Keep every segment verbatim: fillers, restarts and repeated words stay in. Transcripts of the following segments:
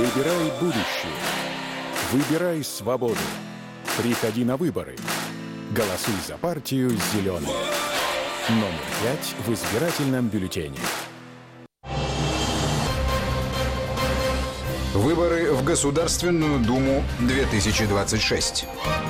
Выбирай будущее. Выбирай свободу. Приходи на выборы. Голосуй за партию «Зеленая». Номер пять в избирательном бюллетене. Выборы в Государственную Думу две тысячи двадцать шесть.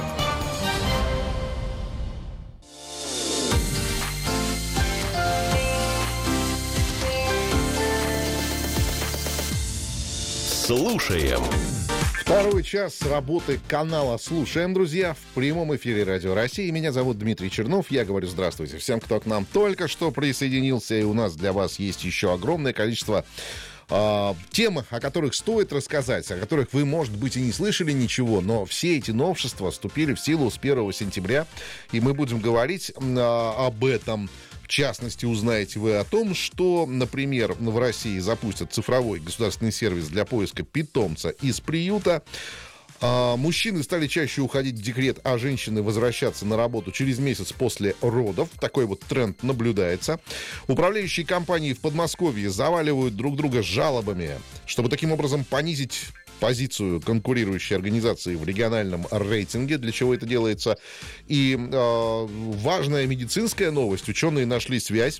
Слушаем. Второй час работы канала «Слушаем», друзья, в прямом эфире Радио России. Меня зовут Дмитрий Чернов. Я говорю здравствуйте всем, кто к нам только что присоединился. И у нас для вас есть еще огромное количество э, тем, о которых стоит рассказать, о которых вы, может быть, и не слышали ничего, но все эти новшества вступили в силу с первого сентября, и мы будем говорить э, об этом. В частности, узнаете вы о том, что, например, в России запустят цифровой государственный сервис для поиска питомца из приюта. А, мужчины стали чаще уходить в декрет, а женщины возвращаться на работу через месяц после родов. Такой вот тренд наблюдается. Управляющие компании в Подмосковье заваливают друг друга жалобами, чтобы таким образом понизить позицию конкурирующей организации в региональном рейтинге. Для чего это делается? И э, важная медицинская новость. Ученые нашли связь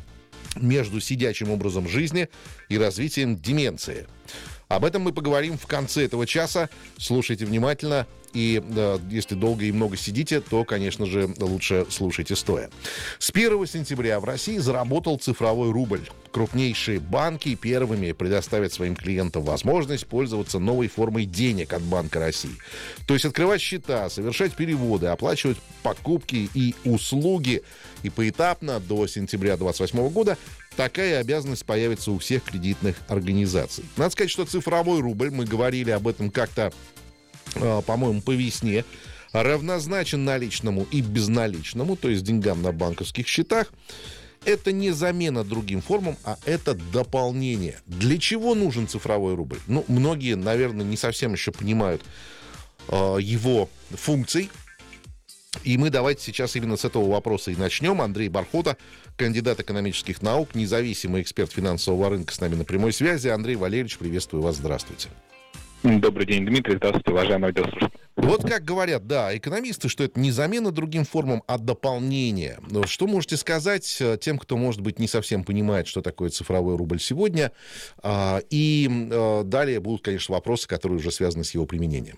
между сидячим образом жизни и развитием деменции. Об этом мы поговорим в конце этого часа. Слушайте внимательно. И э, если долго и много сидите, то, конечно же, лучше слушайте стоя. С первого сентября в России заработал цифровой рубль. Крупнейшие банки первыми предоставят своим клиентам возможность пользоваться новой формой денег от Банка России. То есть открывать счета, совершать переводы, оплачивать покупки и услуги. И поэтапно до сентября двадцать восьмого года такая обязанность появится у всех кредитных организаций. Надо сказать, что цифровой рубль, мы говорили об этом как-то, по-моему, по весне, равнозначен наличному и безналичному, то есть деньгам на банковских счетах. Это не замена другим формам, а это дополнение. Для чего нужен цифровой рубль? Ну, многие, наверное, не совсем еще понимают э, его функций. И мы давайте сейчас именно с этого вопроса и начнем. Андрей Бархота, кандидат экономических наук, независимый эксперт финансового рынка, с нами на прямой связи. Андрей Валерьевич, приветствую вас, здравствуйте. Добрый день, Дмитрий. Здравствуйте, уважаемые радиослушатели. Вот как говорят, да, экономисты, что это не замена другим формам, а дополнение. Что можете сказать тем, кто, может быть, не совсем понимает, что такое цифровой рубль сегодня? И далее будут, конечно, вопросы, которые уже связаны с его применением.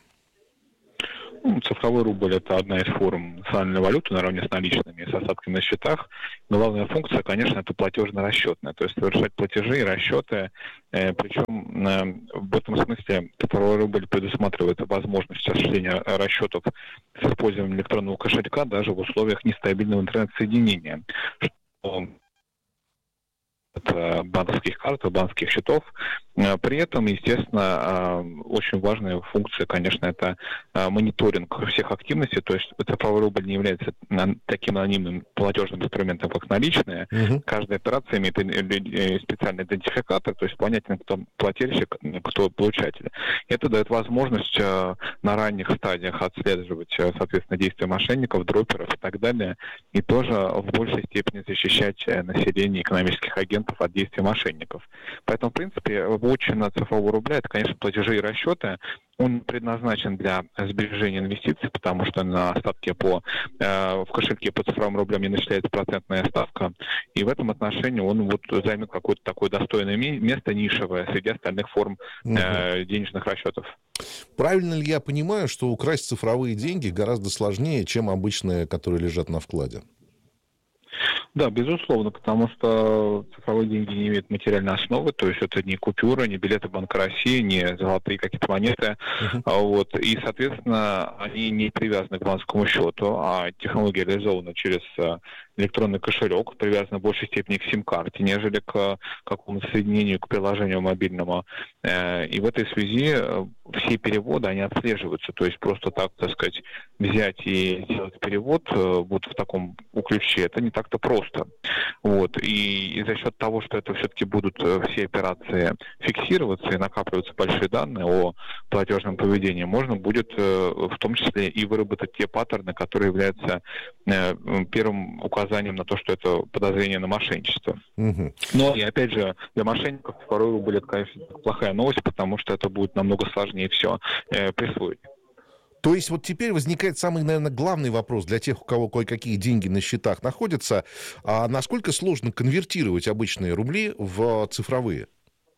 Цифровой рубль – это одна из форм национальной валюты наравне с наличными и с остатками на счетах. Главная функция, конечно, это платежно-расчетная, то есть совершать платежи и расчеты. Э, причем э, в этом смысле цифровой рубль предусматривает возможность осуществления расчетов с использованием электронного кошелька даже в условиях нестабильного интернет-соединения, что от банковских карт, банковских счетов. При этом, естественно, очень важная функция, конечно, это мониторинг всех активностей, то есть цифровой рубль не является таким анонимным платежным инструментом, как наличные. Uh-huh. Каждая операция имеет специальный идентификатор, то есть понятен, кто плательщик, кто получатель. Это дает возможность на ранних стадиях отслеживать, соответственно, действия мошенников, дроперов и так далее, и тоже в большей степени защищать население экономических агентов от действий мошенников. Поэтому, в принципе, вотчина цифрового рубля – это, конечно, платежи и расчеты. Он предназначен для сбережения инвестиций, потому что на остатке по, э, в кошельке по цифровым рублям не начисляется процентная ставка. И в этом отношении он вот займет какое-то такое достойное место, нишевое, среди остальных форм э, денежных расчетов. Правильно ли я понимаю, что украсть цифровые деньги гораздо сложнее, чем обычные, которые лежат на вкладе? Да, безусловно, потому что цифровые деньги не имеют материальной основы, то есть это не купюры, не билеты Банка России, не золотые какие-то монеты, uh-huh. вот, и, соответственно, они не привязаны к банковскому счету, а технология реализована через электронный кошелек, привязана в большей степени к сим-карте, нежели к какому-то соединению, к приложению мобильному. И в этой связи все переводы, они отслеживаются. То есть просто так, так сказать, взять и сделать перевод вот в таком ключе, это не так-то просто. Вот. И, и за счет того, что это все-таки будут все операции фиксироваться и накапливаться большие данные о платежном поведении, можно будет в том числе и выработать те паттерны, которые являются первым указанием на то, что это подозрение на мошенничество. Угу. Но и опять же, для мошенников цифровой рубль это, конечно, плохая новость, потому что это будет намного сложнее все э, присвоить. То есть вот теперь возникает самый, наверное, главный вопрос для тех, у кого кое-какие деньги на счетах находятся. А насколько сложно конвертировать обычные рубли в цифровые?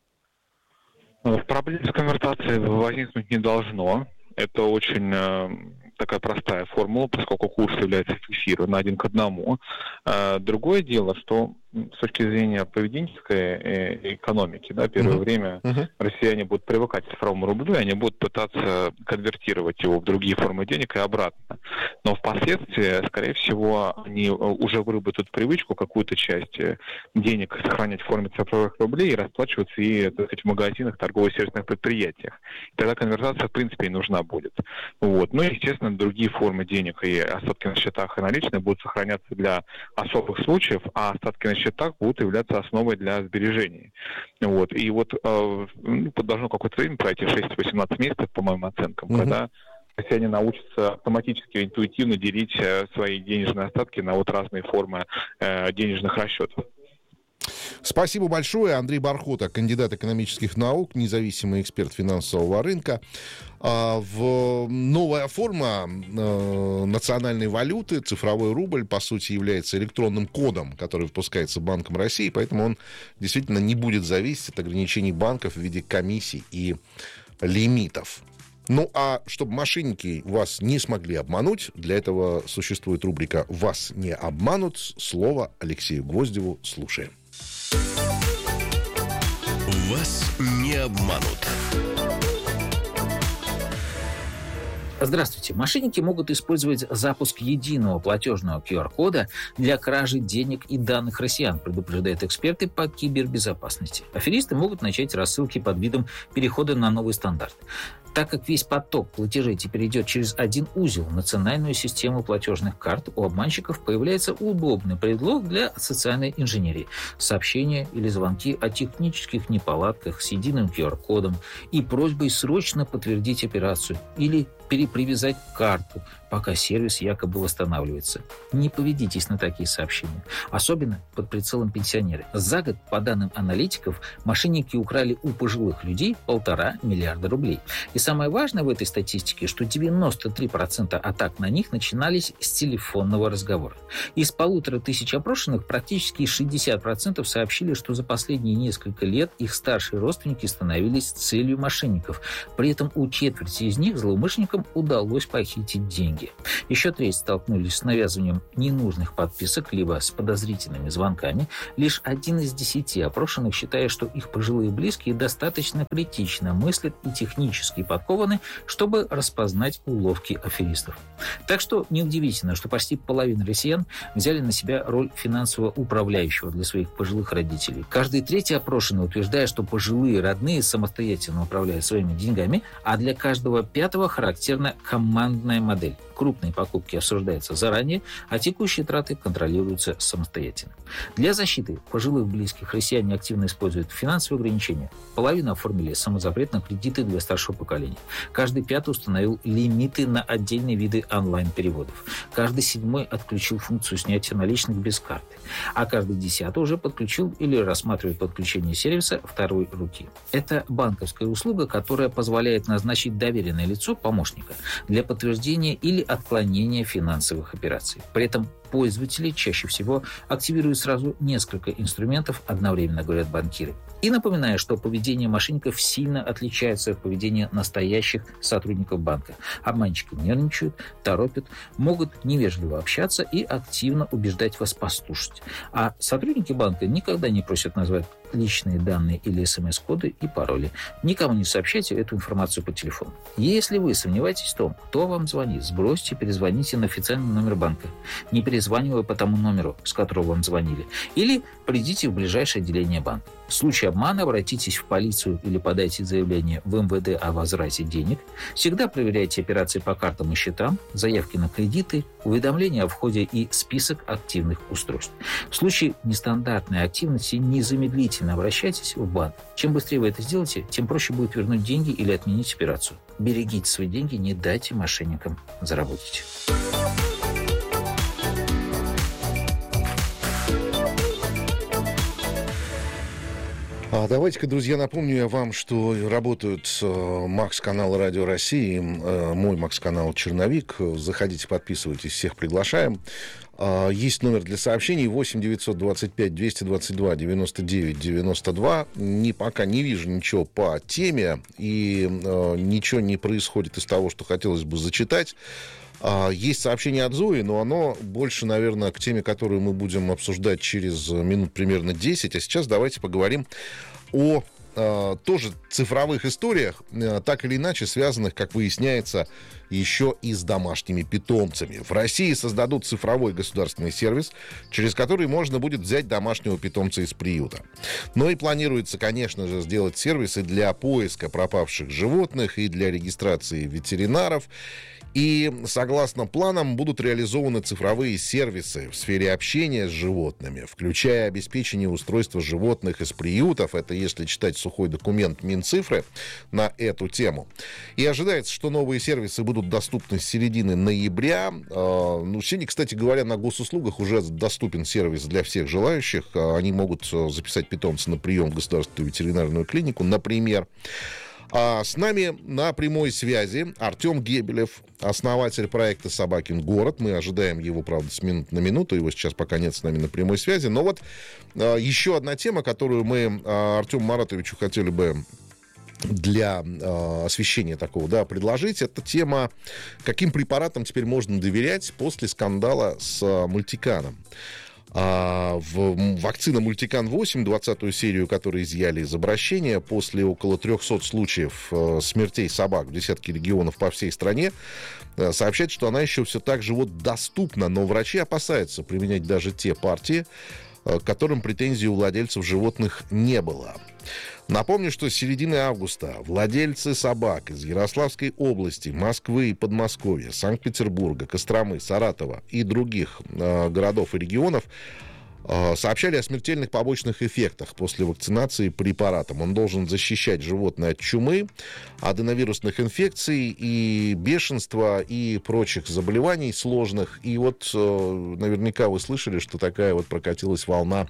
Проблем с конвертацией возникнуть не должно. Это очень э, такая простая формула, поскольку курс является фиксирован один к одному. Э, другое дело, что с точки зрения поведенческой экономики, да, первое uh-huh. время uh-huh. россияне будут привыкать к цифровому рублю, и они будут пытаться конвертировать его в другие формы денег и обратно. Но впоследствии, скорее всего, они уже выработают привычку какую-то часть денег сохранять в форме цифровых рублей и расплачиваться и, так сказать, в магазинах, торгово-сервисных предприятиях. И тогда конвертация, в принципе, и нужна будет. Вот. Ну и, естественно, другие формы денег и остатки на счетах и наличные будут сохраняться для особых случаев, а остатки на счетах будут являться основой для сбережений. Вот. И вот э, должно какое-то время пройти, шесть-восемнадцать месяцев, по моим оценкам, mm-hmm. когда россияне научатся автоматически, интуитивно делить э, свои денежные остатки на вот разные формы э, денежных расчетов. Спасибо большое. Андрей Бархота, кандидат экономических наук, независимый эксперт финансового рынка. В новая форма национальной валюты, цифровой рубль, по сути, является электронным кодом, который выпускается Банком России, поэтому он действительно не будет зависеть от ограничений банков в виде комиссий и лимитов. Ну, а чтобы мошенники вас не смогли обмануть, для этого существует рубрика «Вас не обманут». Слово Алексею Гвоздеву слушаем. Вас не обманут. Здравствуйте. Мошенники могут использовать запуск единого платежного ку ар-кода для кражи денег и данных россиян, предупреждают эксперты по кибербезопасности. Аферисты могут начать рассылки под видом перехода на новый стандарт. Так как весь поток платежей теперь идет через один узел, национальную систему платежных карт, у обманщиков появляется удобный предлог для социальной инженерии. Сообщения или звонки о технических неполадках с единым ку ар-кодом и просьбой срочно подтвердить операцию или перепривязать карту, пока сервис якобы восстанавливается. Не поведитесь на такие сообщения, особенно под прицелом пенсионеры. За год, по данным аналитиков, мошенники украли у пожилых людей полтора миллиарда рублей. И самое важное в этой статистике, что девяносто три процента атак на них начинались с телефонного разговора. Из полутора тысяч опрошенных практически шестьдесят процентов сообщили, что за последние несколько лет их старшие родственники становились целью мошенников. При этом у четверти из них злоумышленникам удалось похитить деньги. Еще треть столкнулись с навязыванием ненужных подписок, либо с подозрительными звонками. Лишь один из десяти опрошенных считает, что их пожилые близкие достаточно критично мыслят и технически подкованы, чтобы распознать уловки аферистов. Так что неудивительно, что почти половина россиян взяли на себя роль финансового управляющего для своих пожилых родителей. Каждый третий опрошенный утверждает, что пожилые родные самостоятельно управляют своими деньгами, а для каждого пятого характерна командная модель. Крупные покупки обсуждаются заранее, а текущие траты контролируются самостоятельно. Для защиты пожилых близких россияне активно используют финансовые ограничения. Половина оформили самозапрет на кредиты для старшего поколения. Каждый пятый установил лимиты на отдельные виды онлайн-переводов. Каждый седьмой отключил функцию снятия наличных без карты. А каждый десятый уже подключил или рассматривает подключение сервиса второй руки. Это банковская услуга, которая позволяет назначить доверенное лицо, помощника, для подтверждения или отклонения финансовых операций. При этом пользователи чаще всего активируют сразу несколько инструментов, одновременно, говорят банкиры. И напоминаю, что поведение мошенников сильно отличается от поведения настоящих сотрудников банка. Обманщики нервничают, торопят, могут невежливо общаться и активно убеждать вас послушать. А сотрудники банка никогда не просят назвать личные данные или смс-коды и пароли. Никому не сообщайте эту информацию по телефону. Если вы сомневаетесь в том, кто вам звонит, сбросьте, перезвоните на официальный номер банка, не перезванивая по тому номеру, с которого вам звонили, или придите в ближайшее отделение банка. В случае обмана обратитесь в полицию или подайте заявление в эм вэ дэ о возврате денег. Всегда проверяйте операции по картам и счетам, заявки на кредиты, уведомления о входе и список активных устройств. В случае нестандартной активности незамедлительно обращайтесь в банк. Чем быстрее вы это сделаете, тем проще будет вернуть деньги или отменить операцию. Берегите свои деньги, не дайте мошенникам заработать. А давайте-ка, друзья, напомню я вам, что работают э, Макс-канал Радио России, э, мой Макс-канал «Черновик». Заходите, подписывайтесь, всех приглашаем. Э, есть номер для сообщений восемь девятьсот двадцать пять двести двадцать два девяносто девять девяносто два. Не, пока не вижу ничего по теме, и э, ничего не происходит из того, что хотелось бы зачитать. Есть сообщение от Зои, но оно больше, наверное, к теме, которую мы будем обсуждать через минут примерно десять. А сейчас давайте поговорим о э, тоже цифровых историях, э, так или иначе связанных, как выясняется, еще и с домашними питомцами. В России создадут цифровой государственный сервис, через который можно будет взять домашнего питомца из приюта. Но и планируется, конечно же, сделать сервисы для поиска пропавших животных и для регистрации ветеринаров. И, согласно планам, будут реализованы цифровые сервисы в сфере общения с животными, включая обеспечение устройства животных из приютов. Это если читать сухой документ Минцифры на эту тему. И ожидается, что новые сервисы будут доступны с середины ноября. Ну, сегодня, кстати говоря, на госуслугах уже доступен сервис для всех желающих. Они могут записать питомца на прием в государственную ветеринарную клинику, например. А с нами на прямой связи Артем Гебелев, основатель проекта «Собакин город». Мы ожидаем его, правда, с минуты на минуту. Его сейчас пока нет с нами на прямой связи. Но вот а, еще одна тема, которую мы а, Артему Маратовичу хотели бы для э, освещения такого, да, предложить, это тема, каким препаратам теперь можно доверять после скандала с э, мультиканом. А в, вакцина Мультикан восемь, двадцатую серию, которую изъяли из обращения, после около трехсот случаев э, смертей собак в десятке регионов по всей стране, э, сообщает, что она еще все так же вот доступна, но врачи опасаются применять даже те партии, э, к которым претензий у владельцев животных не было. Напомню, что с середины августа владельцы собак из Ярославской области, Москвы и Подмосковья, Санкт-Петербурга, Костромы, Саратова и других э, городов и регионов э, сообщали о смертельных побочных эффектах после вакцинации препаратом. Он должен защищать животное от чумы, аденовирусных инфекций и бешенства и прочих заболеваний сложных. И вот э, наверняка вы слышали, что такая вот прокатилась волна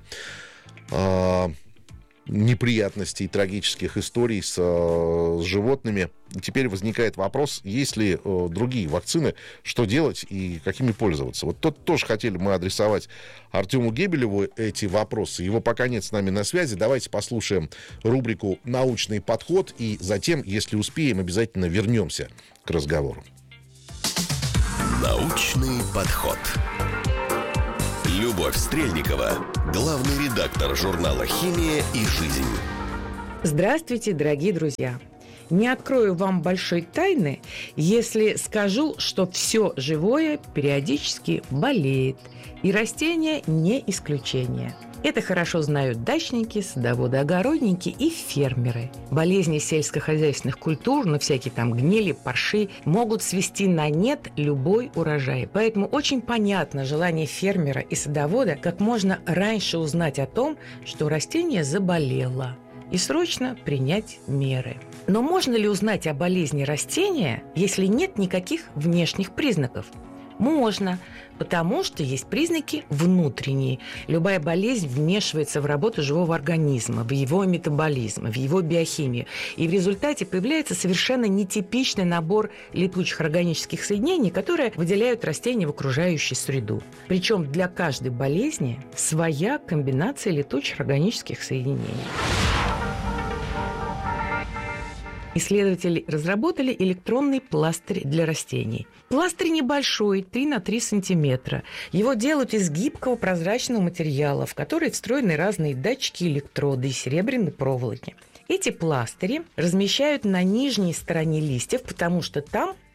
э, неприятностей, трагических историй с, с животными. Теперь возникает вопрос, есть ли э, другие вакцины, что делать и какими пользоваться. Вот тут тоже хотели мы адресовать Артему Гебелеву эти вопросы. Его пока нет с нами на связи. Давайте послушаем рубрику «Научный подход», и затем, если успеем, обязательно вернемся к разговору. Научный подход. Любовь Стрельникова, главный редактор журнала «Химия и жизнь». Здравствуйте, дорогие друзья! Не открою вам большой тайны, если скажу, что все живое периодически болеет, и растения не исключение. Это хорошо знают дачники, садоводы, огородники и фермеры. Болезни сельскохозяйственных культур, ну всякие там гнили, парши, могут свести на нет любой урожай. Поэтому очень понятно желание фермера и садовода как можно раньше узнать о том, что растение заболело, и срочно принять меры. Но можно ли узнать о болезни растения, если нет никаких внешних признаков? Можно, потому что есть признаки внутренние. Любая болезнь вмешивается в работу живого организма, в его метаболизм, в его биохимию. И в результате появляется совершенно нетипичный набор летучих органических соединений, которые выделяют растения в окружающую среду. Причем для каждой болезни своя комбинация летучих органических соединений. Исследователи разработали электронный пластырь для растений. Пластырь небольшой, три на три сантиметра. Его делают из гибкого прозрачного материала, в который встроены разные датчики, электроды и серебряной проволоки. Эти пластыри размещают на нижней стороне листьев, потому что там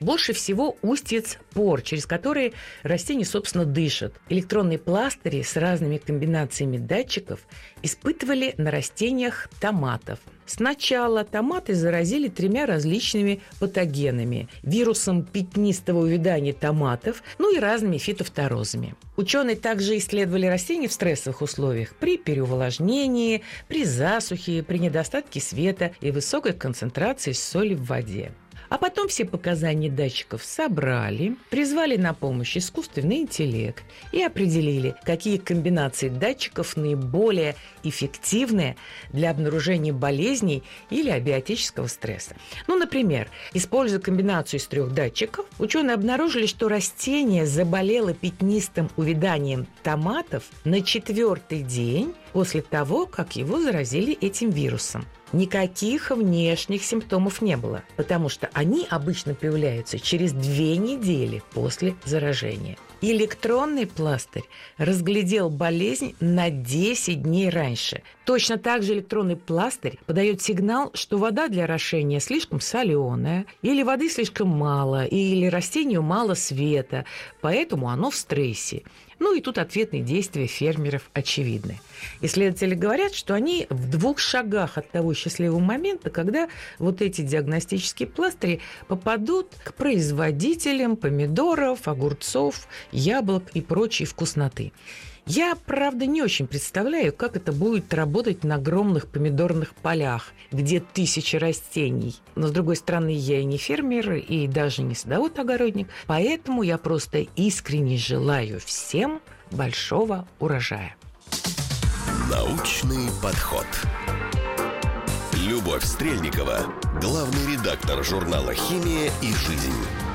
Больше всего устьиц пор, через которые растения, собственно, дышат. Электронные пластыри с разными комбинациями датчиков испытывали на растениях томатов. Сначала томаты заразили тремя различными патогенами – вирусом пятнистого увядания томатов, ну и разными фитофторозами. Ученые также исследовали растения в стрессовых условиях при переувлажнении, при засухе, при недостатке света и высокой концентрации соли в воде. А потом все показания датчиков собрали, призвали на помощь искусственный интеллект и определили, какие комбинации датчиков наиболее эффективны для обнаружения болезней или абиотического стресса. Ну, например, используя комбинацию из трех датчиков, ученые обнаружили, что растение заболело пятнистым увяданием томатов на четвертый день после того, как его заразили этим вирусом. Никаких внешних симптомов не было, потому что они обычно появляются через две недели после заражения. Электронный пластырь разглядел болезнь на десять дней раньше. Точно так же электронный пластырь подает сигнал, что вода для орошения слишком соленая, или воды слишком мало, или растению мало света, поэтому оно в стрессе. Ну и тут ответные действия фермеров очевидны. Исследователи говорят, что они в двух шагах от того счастливого момента, когда вот эти диагностические пластыри попадут к производителям помидоров, огурцов, яблок и прочей вкусноты. Я, правда, не очень представляю, как это будет работать на огромных помидорных полях, где тысячи растений. Но, с другой стороны, я и не фермер, и даже не садовод-огородник, поэтому я просто искренне желаю всем большого урожая. Научный подход. Любовь Стрельникова, главный редактор журнала «Химия и жизнь».